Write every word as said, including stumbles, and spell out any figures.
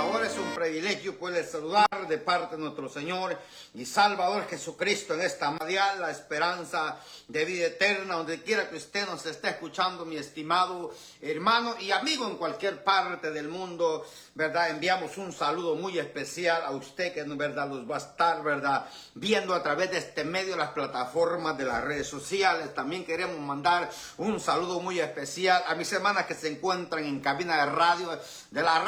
Ahora es un privilegio poder saludar de parte de nuestro Señor y Salvador Jesucristo en esta radial, la esperanza de vida eterna, donde quiera que usted nos esté escuchando, mi estimado hermano y amigo en cualquier parte del mundo, ¿verdad? Enviamos un saludo muy especial a usted que, ¿verdad?, los va a estar, ¿verdad?, viendo a través de este medio, las plataformas de las redes sociales. También queremos mandar un saludo muy especial a mis hermanas que se encuentran en cabina de radio, de la radio